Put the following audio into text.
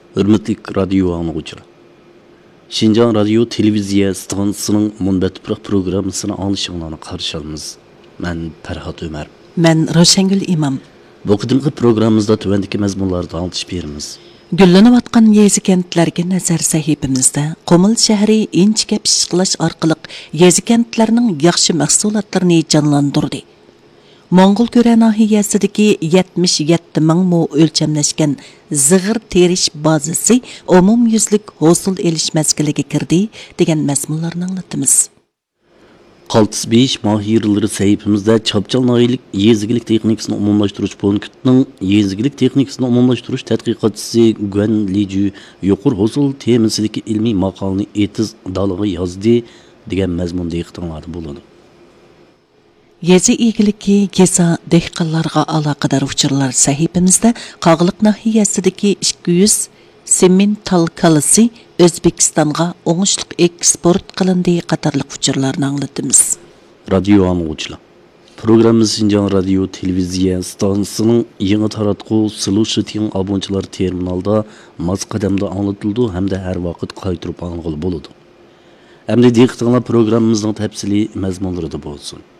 Hürmetlik radyo anlıqçılar. Şinjan Radyo Televiziya stansiyasının Munbet programmasını anlaşılığına qarşı alımız. Ben Ferhat Ömer. Ben Roşengül İmam. Bu qıdımqı programımızda tövendeki məzmunlarda anlatış berimiz. Güllenip atkan yezi kentlerge nazar sahibimizde Qomul şehri inçike pişiqlaş arqılıq yezi kentlerinin yaxşı mahsulatlarını canlandırdı. Moğol Köre nahiyesideki 77 ming mu ölçemleşken zığır teriş bazısı umum yüzlük hosul eliş mezgiliga kirdi degan mazmunlarni anlatımız. Qaltis 5 mahirleri sahibimizde Çapçal Nahiyelik Yezigilik Texnikasını umumlaştırış punktinin Yezigilik Texnikasını umumlaştırış tədqiqatçısı Güven Licu yuqur hosul temisideki ilmi maqalını etiz dalığı yazdı degan mazmunda ixtimarı bulunup. Yezi egiliki geza dehqonlarga aloqador uchurlar sahifamizda Qog'liq nahiyasidagi 200 sement tal kalisi O'zbekistonga o'ngishli eksport qilindi qatorliq uchurlarni anglatamiz. Radyo anlıqçılar. Programımız Şinjan Radyo Televiziya stansiyasının yeni taratqu sılışı tiyan abonçılar terminalda maz qadamda anlatıldı hem de her vaqt qaytırıp anlıqlı boludu. Hem de diqqətinizə programımızın təfsili məzmunları da bolsun.